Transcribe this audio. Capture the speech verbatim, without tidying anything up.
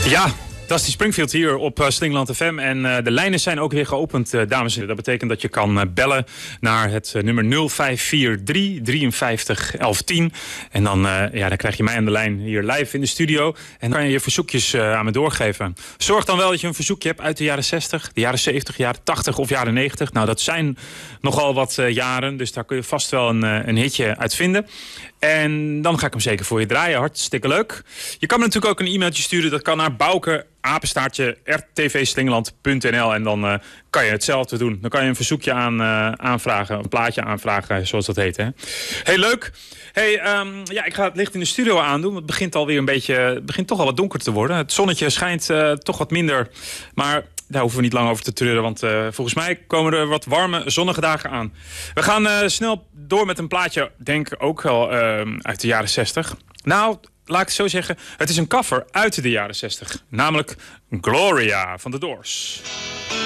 Ja, Dusty Springfield hier op uh, Slingland F M. En uh, de lijnen zijn ook weer geopend, uh, dames en heren. Dat betekent dat je kan uh, bellen naar het uh, nummer nul vijf vier drie, drieënvijftig, elf tien. En dan, uh, ja, dan krijg je mij aan de lijn hier live in de studio. En dan kan je je verzoekjes uh, aan me doorgeven. Zorg dan wel dat je een verzoekje hebt uit de jaren zestig, de jaren zeventig, jaren tachtig of jaren negentig. Nou, dat zijn nogal wat uh, jaren. Dus daar kun je vast wel een, uh, een hitje uit vinden. En dan ga ik hem zeker voor je draaien. Hartstikke leuk. Je kan me natuurlijk ook een e-mailtje sturen. Dat kan naar Bouke, apenstaartje, r t v slingland punt n l. En dan uh, kan je hetzelfde doen. Dan kan je een verzoekje aan, uh, aanvragen. Een plaatje aanvragen, zoals dat heet. Hè? Heel leuk. Hey, um, ja, ik ga het licht in de studio aandoen. Het begint alweer een beetje, het begint toch al wat donker te worden. Het zonnetje schijnt uh, toch wat minder. Maar daar hoeven we niet lang over te treuren, want uh, volgens mij komen er wat warme, zonnige dagen aan. We gaan uh, snel door met een plaatje, denk ik ook wel uh, uit de jaren zestig. Nou, laat ik het zo zeggen, het is een cover uit de jaren zestig. Namelijk Gloria van The Doors.